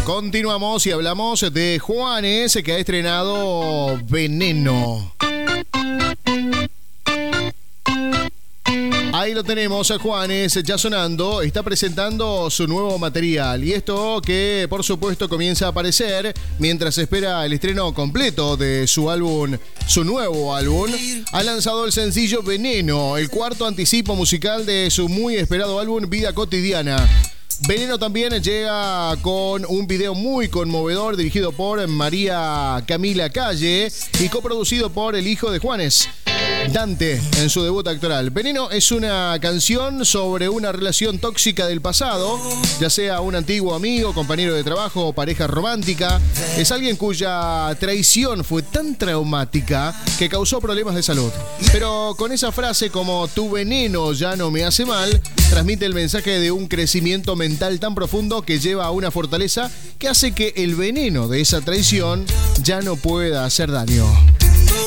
Continuamos y hablamos de Juanes, que ha estrenado Veneno. Ahí lo tenemos a Juanes ya sonando, está presentando su nuevo material y esto que por supuesto comienza a aparecer mientras espera el estreno completo de su álbum, su nuevo álbum. Ha lanzado el sencillo Veneno, el cuarto anticipo musical de su muy esperado álbum Vida Cotidiana. Veneno también llega con un video muy conmovedor dirigido por María Camila Calle y coproducido por el hijo de Juanes, Dante, en su debut actoral. Veneno es una canción sobre una relación tóxica del pasado, ya sea un antiguo amigo, compañero de trabajo o pareja romántica. Es alguien cuya traición fue tan traumática que causó problemas de salud. Pero con esa frase como "tu veneno ya no me hace mal", transmite el mensaje de un crecimiento mental tan profundo que lleva a una fortaleza que hace que el veneno de esa traición ya no pueda hacer daño.